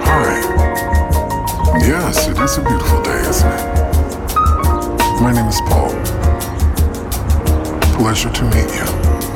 Hi. Yes, it is a beautiful day, isn't it? My name is Paul. Pleasure to meet you.